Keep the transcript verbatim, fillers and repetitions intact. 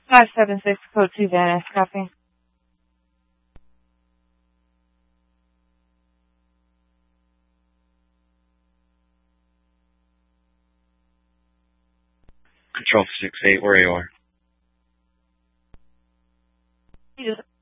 five seven six, code two, Van Ness, copy. Control six eight, where you are? You just